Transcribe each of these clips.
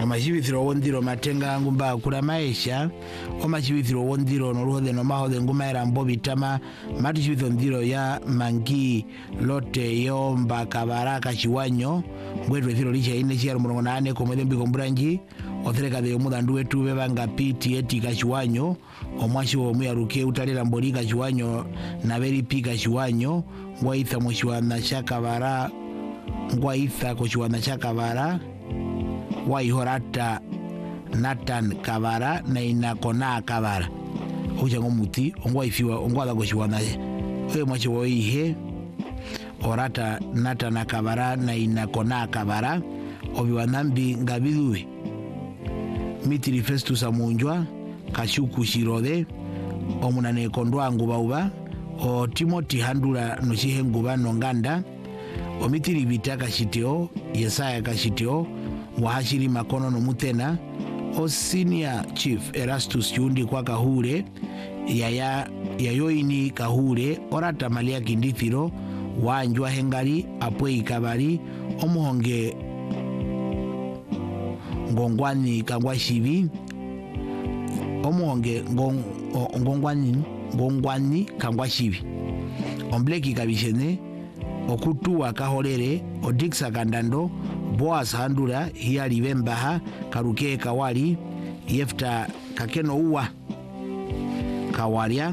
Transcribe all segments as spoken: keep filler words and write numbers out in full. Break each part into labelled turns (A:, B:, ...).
A: omachibithiro wondiro matenga ngumba kula maisha omachibithiro wondiro noluhode nomahode ngumaera mbobitama matu chibithiro ndiro ya mangi lote yomba kabaraka chiwanyo ngwetu ethiro licha ine chiaru mulongo nane komwede mbiko mbranji othereka de mudandu wetu bebanga piti etika chiwanyo omwashi wo muyaruke utalera mbolika chiwanyo na beri pika chiwanyo ngwaitha moshiwana chakabara ngwaitha kochiwana chakabara waihorata Nathan Kabara na inakona Kabara uchango muti ongwaifiwa ongwada kochiwana oyo mwachi wo ihe orata Nathan Kabara na inakona Kabara obiwanambi ngabiduwe mitiri Festus Amunjwa kashuku shirode omunane kondwa ngubauba o Timothy Handula nochihe nguba nonganda omitiri bitaka shiteo Yesaya kashiteo wahashiri makono no mutena o Senior Chief Erastus Yundi kwa kahure yaya yayoini kahure orata malia kindithiro wanjwa hengari apwe ikabari omuhonge ngongwani kangwa shibi omuhonge ngong, ngongwani ngongwani kangwa shibi ombleki kabishene okutua kahorere odiksa kandando Boaz Handura hiali bembaha karuke kawali Yefta kakeno uwa kawalia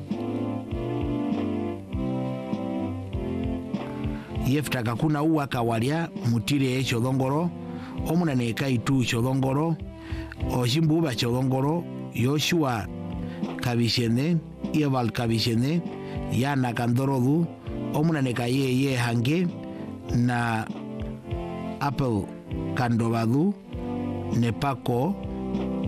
A: Yefta kakuna uwa kawalia mutire chodongoro omunane kaitu chodongoro oshimbuba chodongoro Yoshua kabishene Eval kabishene Yana kandorodu omunane kaye ye hange na Apple kandobadu nepako